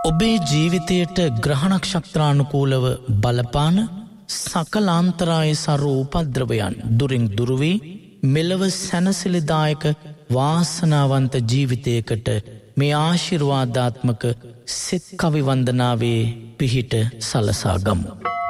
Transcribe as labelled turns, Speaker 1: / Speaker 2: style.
Speaker 1: ඔබේ ජීවිතයට ග්‍රහණක්ෂත්‍රානුකූලව බලපාන සකලාන්තරාය සරු උපද්‍රවයන් දුරින් දුරවී මෙලව සැනසිලිදායක වාසනාවන්ත ජීවිතයකට මේ ආශිර්වාදාත්මක සෙත් කවි වන්දනාවේ පිහිට සලසා ගමු.